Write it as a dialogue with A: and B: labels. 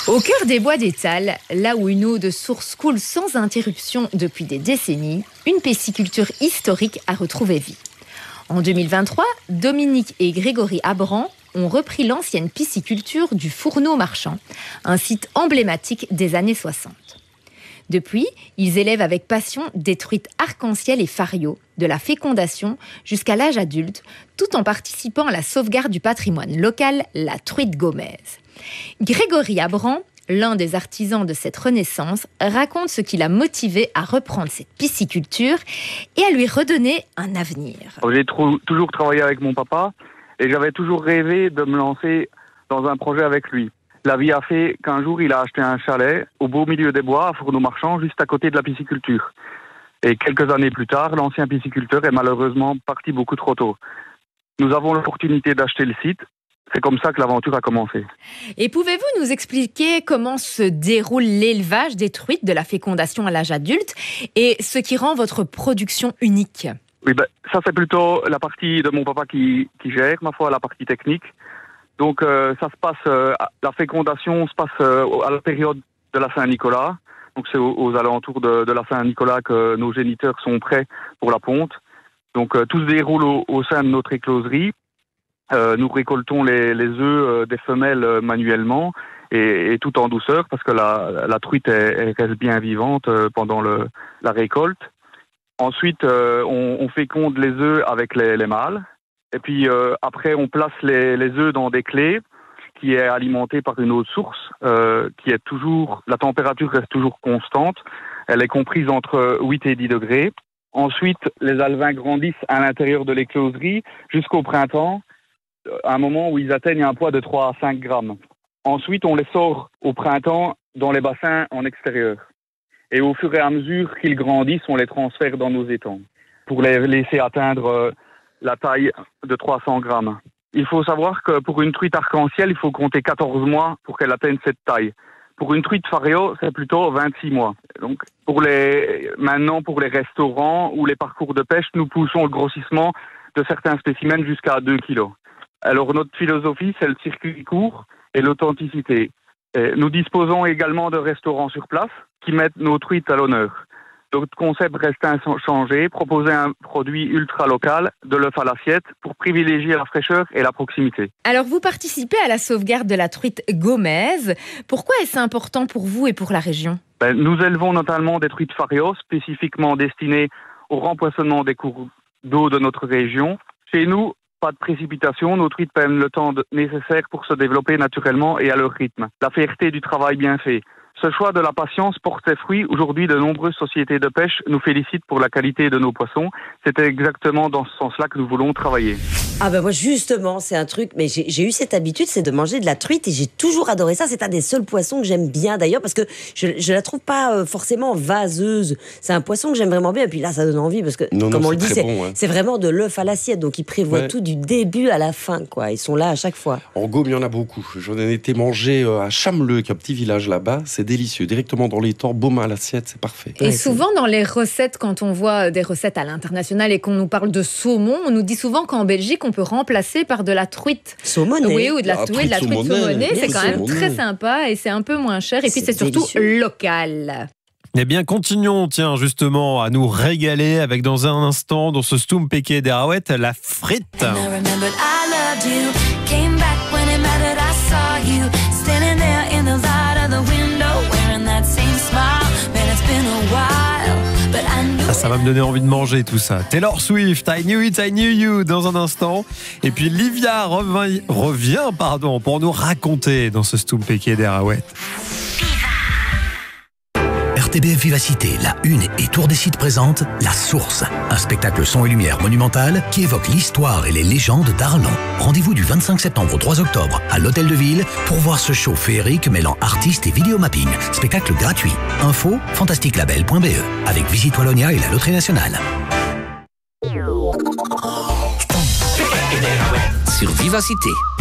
A: Au cœur des bois d'Étal, là où une eau de source coule sans interruption depuis des décennies, une pisciculture historique a retrouvé vie. En 2023, Dominique et Grégory Abran ont repris l'ancienne pisciculture du Fourneau Marchand, un site emblématique des années 60. Depuis, ils élèvent avec passion des truites arc-en-ciel et fario, de la fécondation jusqu'à l'âge adulte, tout en participant à la sauvegarde du patrimoine local, la truite gaumaise. Grégory Abran, l'un des artisans de cette renaissance, raconte ce qui l'a motivé à reprendre cette pisciculture et à lui redonner un avenir.
B: J'ai toujours travaillé avec mon papa et j'avais toujours rêvé de me lancer dans un projet avec lui. La vie a fait qu'un jour, il a acheté un chalet au beau milieu des bois, à Fourneau Marchand, juste à côté de la pisciculture. Et quelques années plus tard, l'ancien pisciculteur est malheureusement parti beaucoup trop tôt. Nous avons l'opportunité d'acheter le site. C'est comme ça que l'aventure a commencé.
A: Et pouvez-vous nous expliquer comment se déroule l'élevage des truites de la fécondation à l'âge adulte et ce qui rend votre production unique ?
B: Oui, ça c'est plutôt la partie de mon papa qui gère, ma foi, la partie technique. Donc ça se passe, la fécondation se passe à la période de la Saint-Nicolas. Donc c'est aux alentours de la Saint-Nicolas que nos géniteurs sont prêts pour la ponte. Donc tout se déroule au sein de notre écloserie. Nous récoltons les œufs des femelles manuellement et tout en douceur parce que la truite elle reste bien vivante pendant la récolte. Ensuite, on féconde les œufs avec les mâles. Et puis après, on place les œufs dans des clés qui est alimentée par une eau de source qui est toujours... La température reste toujours constante. Elle est comprise entre 8 et 10 degrés. Ensuite, les alevins grandissent à l'intérieur de l'écloserie jusqu'au printemps, à un moment où ils atteignent un poids de 3 à 5 grammes. Ensuite, on les sort au printemps dans les bassins en extérieur. Et au fur et à mesure qu'ils grandissent, on les transfère dans nos étangs pour les laisser atteindre la taille de 300 grammes. Il faut savoir que pour une truite arc-en-ciel, il faut compter 14 mois pour qu'elle atteigne cette taille. Pour une truite fario, c'est plutôt 26 mois. Donc, maintenant, pour les restaurants ou les parcours de pêche, nous poussons le grossissement de certains spécimens jusqu'à 2 kilos. Alors, notre philosophie, c'est le circuit court et l'authenticité. Et nous disposons également de restaurants sur place qui mettent nos truites à l'honneur. Notre concept reste inchangé, proposer un produit ultra local, de l'œuf à l'assiette, pour privilégier la fraîcheur et la proximité.
A: Alors, vous participez à la sauvegarde de la truite gaumaise. Pourquoi est-ce important pour vous et pour la région ?
B: Nous élevons notamment des truites fario, spécifiquement destinées au rempoisonnement des cours d'eau de notre région. Chez nous, pas de précipitation, nos truites prennent le temps nécessaire pour se développer naturellement et à leur rythme. La fierté du travail bien fait. Ce choix de la patience porte ses fruits. Aujourd'hui, de nombreuses sociétés de pêche nous félicitent pour la qualité de nos poissons. C'est exactement dans ce sens-là que nous voulons travailler.
C: Ah ben moi justement, c'est un truc, mais j'ai eu cette habitude, c'est de manger de la truite et j'ai toujours adoré ça. C'est un des seuls poissons que j'aime bien d'ailleurs parce que je la trouve pas forcément vaseuse. C'est un poisson que j'aime vraiment bien et puis là ça donne envie parce que comme on le dit, c'est vraiment de l'œuf à l'assiette, donc ils prévoient tout du début à la fin quoi. Ils sont là à chaque fois.
D: En Gaume, il y en a beaucoup. J'en ai été manger à Chameleux, qui est un petit village là-bas. C'est délicieux, directement dans les temps, baume à l'assiette, c'est parfait.
A: Et souvent dans les recettes, quand on voit des recettes à l'international et qu'on nous parle de saumon, on nous dit souvent qu'en Belgique on peut remplacer par de la truite
C: saumonée.
A: Oui, ou de la truite saumonée. C'est quand même très sympa et c'est un peu moins cher. Et puis c'est surtout local.
E: Eh bien, continuons, tiens, justement, à nous régaler avec dans un instant, dans ce Stoempeke der Arouet, la frite. Ça va me donner envie de manger tout ça. Taylor Swift, I Knew It, I Knew You, dans un instant. Et puis Livia revient pour nous raconter dans ce Stoempeke der Arouet.
F: RTBF Vivacité, la Une et Tour des Sites présente La Source, un spectacle son et lumière monumental qui évoque l'histoire et les légendes d'Arlon. Rendez-vous du 25 septembre au 3 octobre à l'Hôtel de Ville pour voir ce show féerique mêlant artistes et vidéomapping. Spectacle gratuit. Info fantasticlabel.be avec Visite Wallonia et la Loterie Nationale.
G: Sur Vivacité.